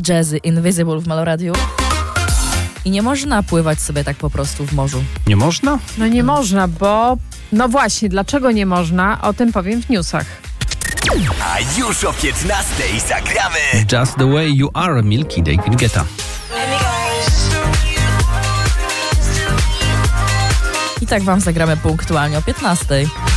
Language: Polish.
Jazzy, Invisible w Meloradiu. I nie można pływać sobie tak po prostu w morzu. Nie można? No nie można, bo... No właśnie, dlaczego nie można? O tym powiem w newsach. A już o 15:00 zagramy Just the way you are, Milky, David Guetta. I tak wam zagramy punktualnie o 15:00.